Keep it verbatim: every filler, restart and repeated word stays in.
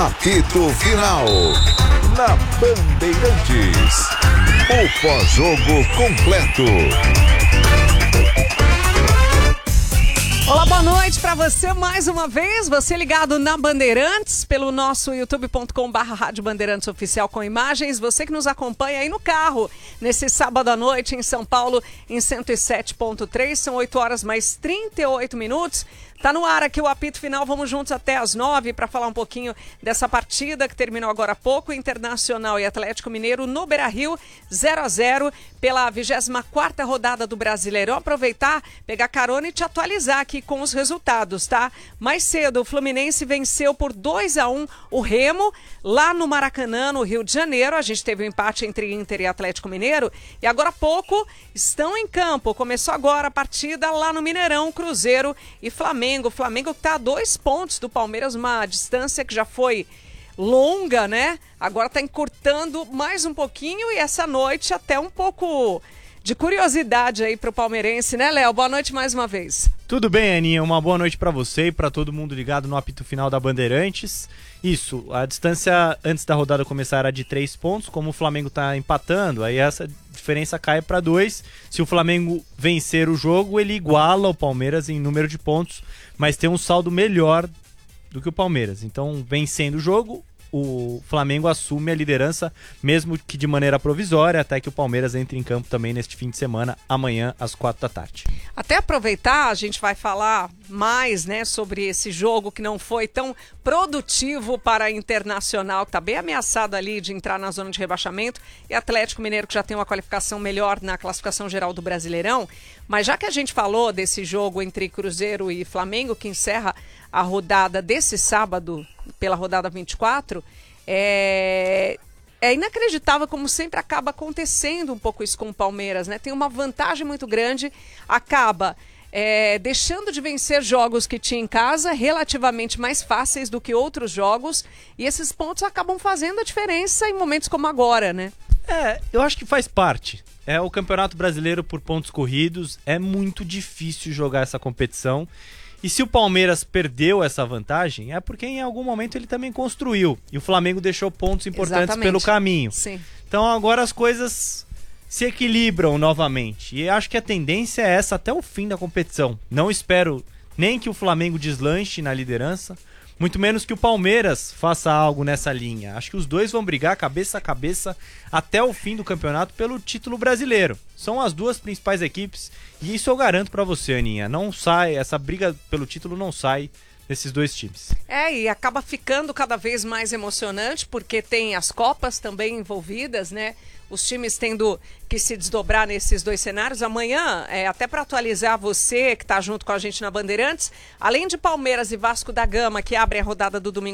Apito Final. Na Bandeirantes. O pós-jogo completo. Olá, boa noite para você mais uma vez, você ligado na Bandeirantes, pelo nosso youtube ponto com barra Rádio Bandeirantes Oficial com imagens, você que nos acompanha aí no carro, nesse sábado à noite em São Paulo, em cento e sete ponto três, são oito horas mais trinta e oito minutos. Tá no ar aqui o apito final, vamos juntos até às nove para falar um pouquinho dessa partida que terminou agora há pouco, Internacional e Atlético Mineiro no Beira-Rio, zero a zero, pela vigésima quarta rodada do Brasileirão. Aproveitar, pegar carona e te atualizar aqui com os resultados, tá? Mais cedo, o Fluminense venceu por dois a um o Remo, lá no Maracanã, no Rio de Janeiro. A gente teve um empate entre Inter e Atlético Mineiro e agora há pouco estão em campo. Começou agora a partida lá no Mineirão, Cruzeiro e Flamengo. O Flamengo que está a dois pontos do Palmeiras, uma distância que já foi longa, né? Agora está encurtando mais um pouquinho e essa noite até um pouco de curiosidade aí para o palmeirense, né, Léo? Boa noite mais uma vez. Tudo bem, Aninha? Uma boa noite para você e para todo mundo ligado no apito final da Bandeirantes. Isso, a distância antes da rodada começar era de três pontos, como o Flamengo está empatando, aí essa diferença cai para dois. Se o Flamengo vencer o jogo, ele iguala o Palmeiras em número de pontos, mas tem um saldo melhor do que o Palmeiras. Então, vencendo o jogo, o Flamengo assume a liderança, mesmo que de maneira provisória, até que o Palmeiras entre em campo também neste fim de semana, amanhã às quatro da tarde. Até aproveitar, a gente vai falar mais, né, sobre esse jogo que não foi tão produtivo para a Internacional, que está bem ameaçado ali de entrar na zona de rebaixamento, e Atlético Mineiro, que já tem uma qualificação melhor na classificação geral do Brasileirão. Mas já que a gente falou desse jogo entre Cruzeiro e Flamengo, que encerra a rodada desse sábado, pela rodada vinte e quatro, é... é inacreditável como sempre acaba acontecendo um pouco isso com o Palmeiras, né? Tem uma vantagem muito grande, acaba é, deixando de vencer jogos que tinha em casa, relativamente mais fáceis do que outros jogos, e esses pontos acabam fazendo a diferença em momentos como agora, né? É, eu acho que faz parte. É o Campeonato Brasileiro por pontos corridos, é muito difícil jogar essa competição. E se o Palmeiras perdeu essa vantagem, é porque em algum momento ele também construiu. E o Flamengo deixou pontos importantes Exatamente. Pelo caminho. Sim. Então agora as coisas se equilibram novamente. E acho que a tendência é essa até o fim da competição. Não espero nem que o Flamengo deslanche na liderança, muito menos que o Palmeiras faça algo nessa linha. Acho que os dois vão brigar cabeça a cabeça até o fim do campeonato pelo título brasileiro. São as duas principais equipes e isso eu garanto pra você, Aninha. Não sai, essa briga pelo título não sai desses dois times. É, e acaba ficando cada vez mais emocionante porque tem as Copas também envolvidas, né? Os times tendo que se desdobrar nesses dois cenários. Amanhã, é, até para atualizar você que está junto com a gente na Bandeirantes, além de Palmeiras e Vasco da Gama, que abrem a rodada do domingo